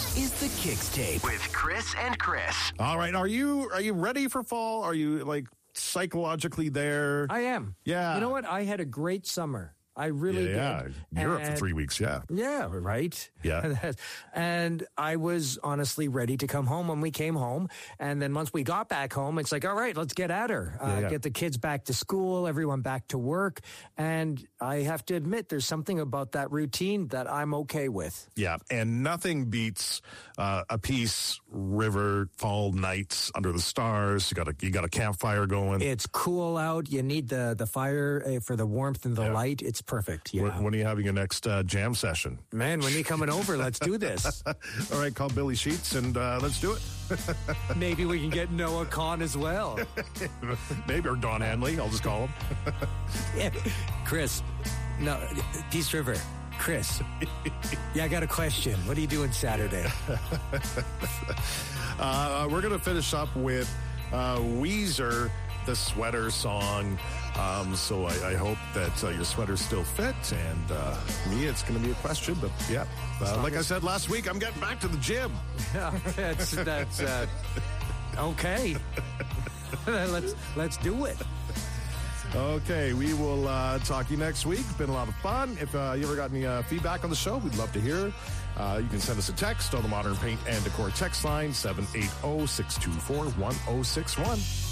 is the Kicks Tape with Chris and Chris. All right, are you ready for fall? Are you like psychologically there? I am. Yeah. You know what? I had a great summer. I really did. Yeah, Europe for 3 weeks, yeah. Yeah, right? Yeah. And I was honestly ready to come home when we came home. And then once we got back home, it's like, all right, let's get at her. Get the kids back to school, everyone back to work. And I have to admit, there's something about that routine that I'm okay with. Yeah, and nothing beats a peace river fall nights under the stars. You got a campfire going. It's cool out. You need the fire for the warmth and the light. It's perfect. Yeah. When are you having your next jam session? Man, when are you coming over? Let's do this. All right, call Billy Sheets and let's do it. Maybe we can get Noah Kahn as well. Maybe, or Don Hanley. I'll just call him. Chris, no, Peace River. Chris, I got a question. What are you doing Saturday? We're going to finish up with Weezer, the sweater song. So I hope that your sweaters still fit. And me, it's going to be a question. But yeah, like I said last week, I'm getting back to the gym. That's okay. Let's do it. Okay, we will talk to you next week. Been a lot of fun. If you ever got any feedback on the show, we'd love to hear it. You can send us a text on the Modern Paint and Decor text line, 780-624-1061.